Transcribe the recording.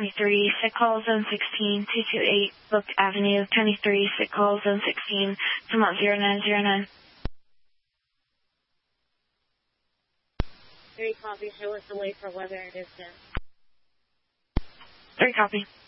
23, sick call zone 16, 228 Book Avenue, 23, sick call zone 16, Vermont 0909. 3 copy, show us the way for weather and distance. 3 copy.